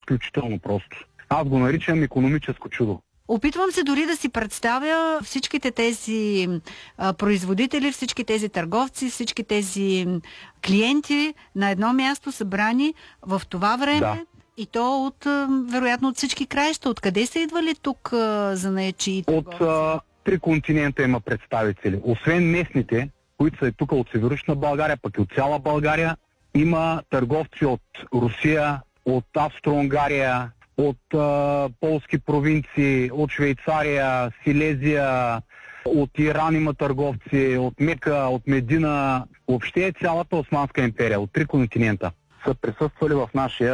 изключително просто. Аз го наричам икономическо чудо. Опитвам се дори да си представя всичките тези производители, всички тези търговци, всички тези клиенти на едно място събрани в това време. Да. И то вероятно от всички краища. Откъде са идвали тук занаятчии и търговци? От 3 континента има представители. Освен местните, които са тук от Североизточна България, пък и от цяла България, има търговци от Русия, от Австро-Унгария, от полски провинции, от Швейцария, Силезия, от Иран има търговци, от Мека, от Медина. Въобще цялата Османска империя, от 3 континента са присъствали в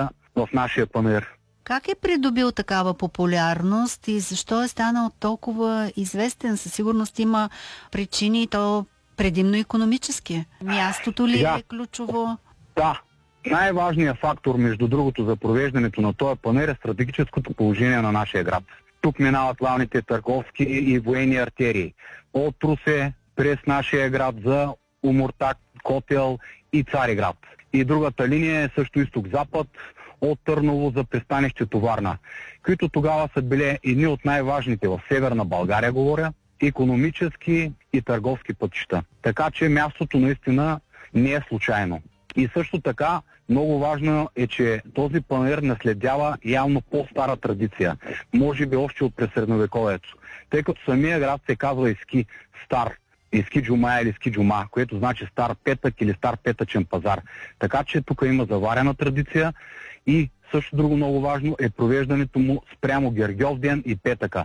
нашия панаир. Как е придобил такава популярност и защо е станал толкова известен? Със сигурност има причини, и то предимно икономически. Мястото ли е ключово? Да. Най-важният фактор, между другото, за провеждането на този панаир е стратегическото положение на нашия град. Тук минават главните търговски и военни артерии. От Русе през нашия град за Омуртаг, Котел и Цариград. И другата линия е също изток-запад, от Търново за пристанището Варна, които тогава са били едни от най-важните в Северна България, говоря, икономически и търговски пътища. Така че мястото наистина не е случайно. И също така, много важно е, че този панаир наследява явно по-стара традиция. Може би още от през средновековието. Тъй като самия град се казва Иски, стар. Иски джумая или Иски джума, което значи стар петък или стар петъчен пазар. Така че тук има заварена традиция и също друго много важно е провеждането му спрямо Гергьов ден и петъка.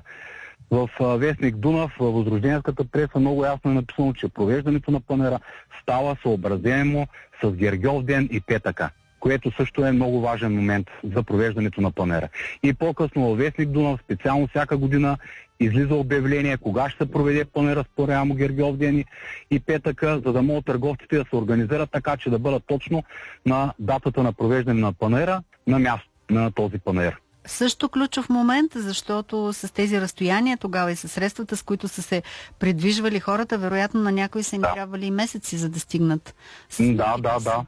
В вестник Дунав, в Възрожденската преса много ясно е написано, че провеждането на панаира става съобразено с Гергьов ден и петъка, което също е много важен момент за провеждането на панаира. И по-късно във вестник Дунав, специално всяка година, излиза обявление кога ще се проведе панаира спрямо Гергьов ден и петъка, за да могат търговците да се организират така, че да бъдат точно на датата на провеждане на панаира на място на този панаир. Също ключов момент, защото с тези разстояния тогава и с средствата, с които са се придвижвали хората, вероятно на някои са им трябвали и месеци, за да стигнат. Да.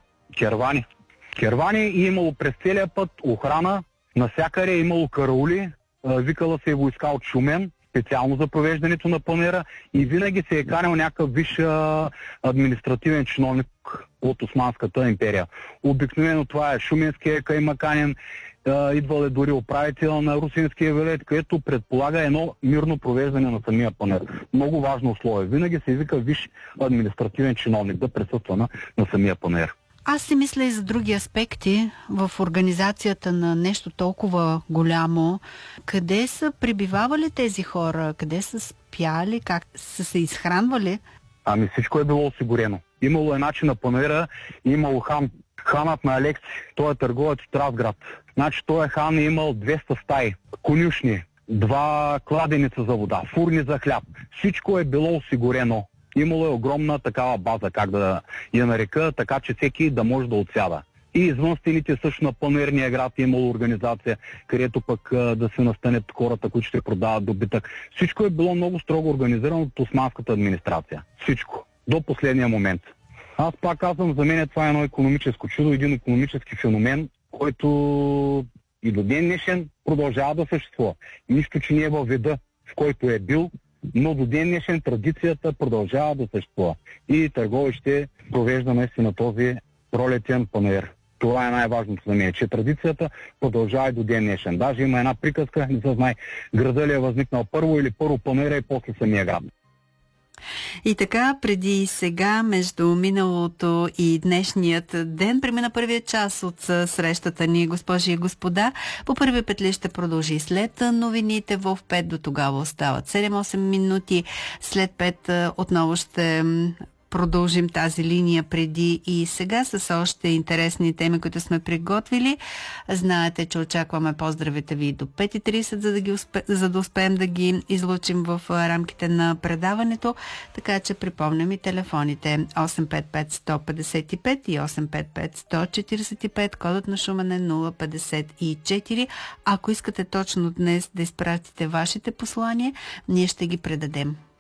Кервани е имало през целия път охрана, навсякъде е имало караули, викала се е войска от Шумен, специално за провеждането на панаира и винаги се е канил някакъв висш административен чиновник от Османската империя. Обикновено това е шуменския каймаканин, идвал е дори управител на Русинския велет, което предполага едно мирно провеждане на самия панаир. Много важно условие. Винаги се извика висш административен чиновник да присъства на самия панаир. Аз си мисля и за други аспекти в организацията на нещо толкова голямо. Къде са пребивавали тези хора? Къде са спяли? Как са се изхранвали? Ами всичко е било осигурено. Имало е начин на панаира, имало хан. Ханът на Алекси, той е търговец от Разград. Значи той хан е имал 200 стаи, конюшни, 2 кладеница за вода, фурни за хляб. Всичко е било осигурено. Имало е огромна такава база, как да я нарека, така че всеки да може да отсяда. И извън стените също на панаирния град е имало организация, където пък да се настанят хората, които ще продават добитък. Всичко е било много строго организирано от османската администрация. Всичко. До последния момент. Аз пак казвам, за мен това е едно икономическо чудо, един икономически феномен, който и до ден днешен продължава да съществува. Нищо, че не е във вида, в който е бил, но до ден днешен традицията продължава да съществува. И Търговище провежда наистина този пролетен панаир. Това е най-важното за мен, че традицията продължава и до ден днешен. Даже има една приказка, не се знае, града ли е възникнал първо или първо панаира и после самия град. И така, преди и сега, между миналото и днешният ден, премина първият час от срещата ни, госпожи и господа. По първи петли ще продължи след новините в 5, до тогава остават 7-8 минути. След 5 отново ще продължим тази линия преди и сега с още интересни теми, които сме приготвили. Знаете, че очакваме поздравите ви до 5:30, за да успеем да ги излучим в рамките на предаването. Така че припомням и телефоните 855-155 и 855-145, кодът на Шумен е 054. Ако искате точно днес да изпратите вашите послания, ние ще ги предадем.